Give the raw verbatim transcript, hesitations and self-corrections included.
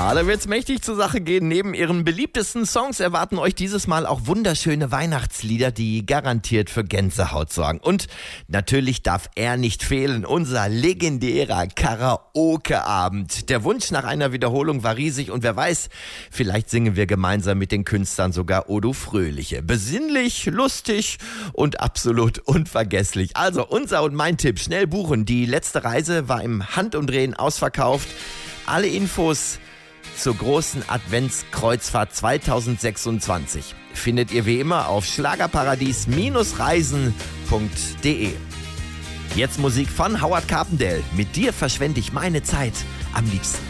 Ja, da wird's mächtig zur Sache gehen. Neben ihren beliebtesten Songs erwarten euch dieses Mal auch wunderschöne Weihnachtslieder, die garantiert für Gänsehaut sorgen. Und natürlich darf er nicht fehlen, unser legendärer Karaoke-Abend. Der Wunsch nach einer Wiederholung war riesig und wer weiß, vielleicht singen wir gemeinsam mit den Künstlern sogar O Du Fröhliche. Besinnlich, lustig und absolut unvergesslich. Also unser und mein Tipp, schnell buchen. Die letzte Reise war im Handumdrehen ausverkauft. Alle Infos zur großen Adventskreuzfahrt zweitausendsechsundzwanzig findet ihr wie immer auf schlagerparadies Reisen punkt de. Jetzt Musik von Howard Carpendale. Mit dir verschwende ich meine Zeit am liebsten.